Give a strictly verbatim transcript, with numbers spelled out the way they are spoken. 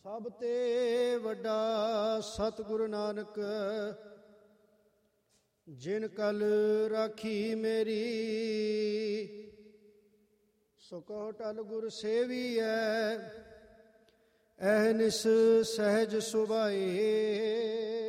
ਸਭ ਤੇ ਵੱਡਾ ਸਤਿਗੁਰੂ ਨਾਨਕ, ਜਿਨ ਕਲ ਰਾਖੀ ਮੇਰੀ। ਸੋ ਕਹੋ ਟਲ ਗੁਰ ਸੇਵੀਐ, ਅਹਨਿਸ ਸਹਿਜ ਸੁਭਾਏ।